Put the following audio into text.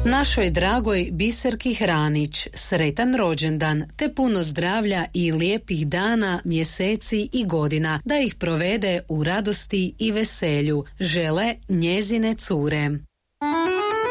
Našoj dragoj Biserki Hranić sretan rođendan te puno zdravlja i lijepih dana, mjeseci i godina da ih provede u radosti i veselju, žele njezine cure.